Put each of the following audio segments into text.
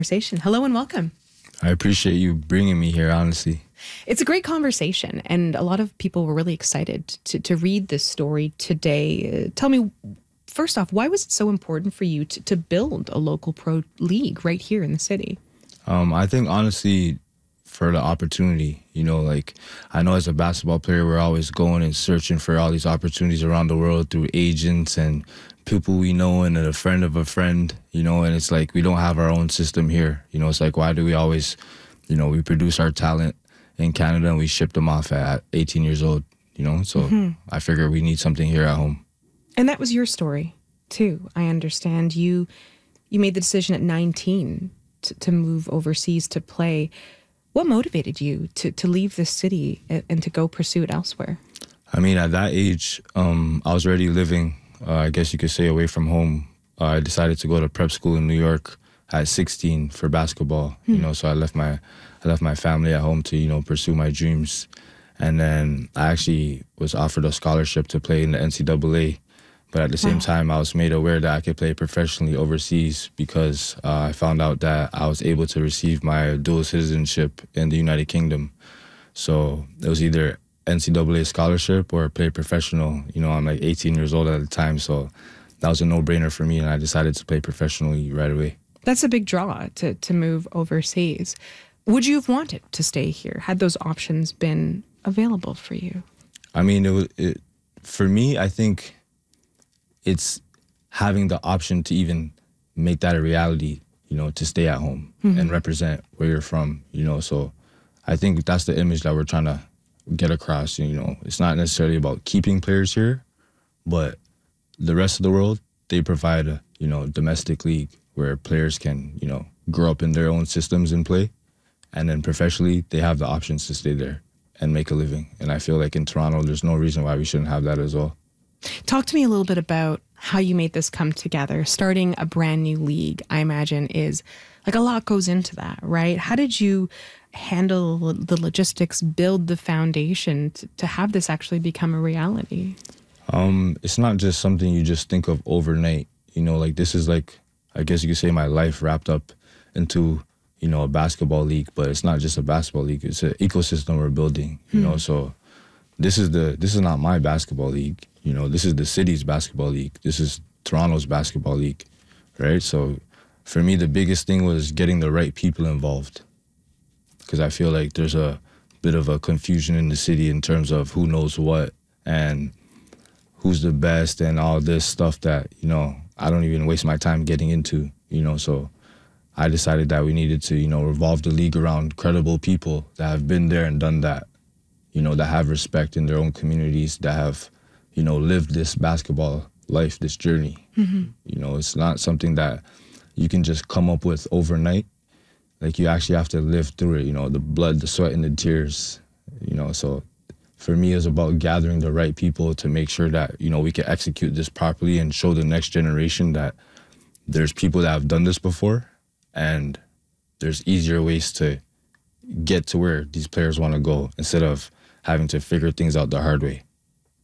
conversation. Hello and welcome. I appreciate you bringing me here, honestly. It's a great conversation, and a lot of people were really excited to read this story today. Tell me, first off, why was it so important for you to build a local pro league right here in the city? I think, honestly, for the opportunity, I know as a basketball player, we're always going and searching for all these opportunities around the world through agents and people we know and a friend of a friend, and it's like we don't have our own system here. It's like, why do we always, we produce our talent in Canada and we ship them off at 18 years old, So I figure we need something here at home. And that was your story, too. I understand you made the decision at 19 to move overseas to play. What motivated you to leave this city and to go pursue it elsewhere? I mean, at that age, I was already living, I guess you could say, away from home. I decided to go to prep school in New York at 16 for basketball. So I left my family at home to, pursue my dreams. And then I actually was offered a scholarship to play in the NCAA. But at the same time, I was made aware that I could play professionally overseas because I found out that I was able to receive my dual citizenship in the United Kingdom. So it was either NCAA scholarship or play professional. I'm like 18 years old at the time, so that was a no-brainer for me, and I decided to play professionally right away. That's a big draw to move overseas. Would you have wanted to stay here had those options been available for you? I mean, for me, I think it's having the option to even make that a reality, to stay at home and represent where you're from, So I think that's the image that we're trying to get across. It's not necessarily about keeping players here, but the rest of the world, they provide a, domestic league where players can, grow up in their own systems and play. And then professionally, they have the options to stay there and make a living. And I feel like in Toronto, there's no reason why we shouldn't have that as well. Talk to me a little bit about how you made this come together. Starting a brand new league, I imagine, is like a lot goes into that, right? How did you handle the logistics, build the foundation to have this actually become a reality? It's not just something you just think of overnight. This is like, I guess you could say my life wrapped up into, a basketball league, but it's not just a basketball league. It's an ecosystem we're building, so this is not my basketball league. This is the city's basketball league. This is Toronto's basketball league, right? So for me, the biggest thing was getting the right people involved, because I feel like there's a bit of a confusion in the city in terms of who knows what and who's the best and all this stuff that, I don't even waste my time getting into, So I decided that we needed to, revolve the league around credible people that have been there and done that, that have respect in their own communities, that have, lived this basketball life, this journey. It's not something that you can just come up with overnight. Like, you actually have to live through it, the blood, the sweat, and the tears, So for me, it's about gathering the right people to make sure that, we can execute this properly and show the next generation that there's people that have done this before and there's easier ways to get to where these players want to go instead of having to figure things out the hard way.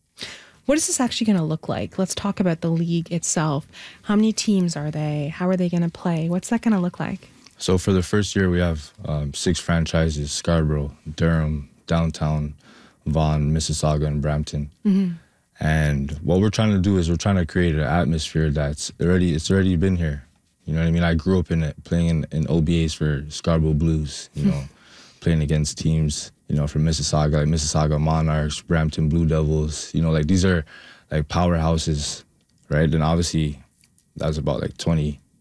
What is this actually going to look like? Let's talk about the league itself. How many teams are they? How are they going to play? What's that going to look like? So for the first year, we have 6 franchises: Scarborough, Durham, Downtown, Vaughan, Mississauga, and Brampton. And what we're trying to do is we're trying to create an atmosphere that's already been here. You know what I mean? I grew up in it, playing in OBAs for Scarborough Blues, playing against teams, from Mississauga, like Mississauga Monarchs, Brampton Blue Devils, these are like powerhouses, right? And obviously that was about like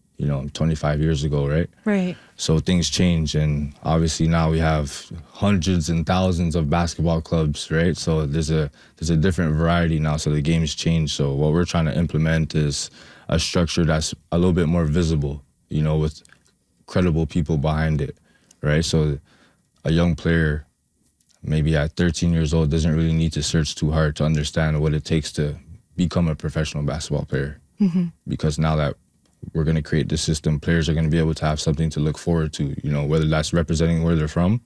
25 years ago, right? Right. So things change, and obviously now we have hundreds and thousands of basketball clubs, right? So there's a different variety now, so the game's changed. So what we're trying to implement is a structure that's a little bit more visible, with credible people behind it, right? So a young player, maybe at 13 years old, doesn't really need to search too hard to understand what it takes to become a professional basketball player. Because now that we're going to create this system, players are going to be able to have something to look forward to, whether that's representing where they're from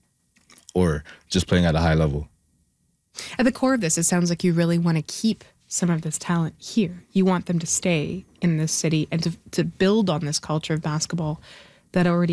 or just playing at a high level. At the core of this, it sounds like you really want to keep some of this talent here. You want them to stay in this city and to build on this culture of basketball that already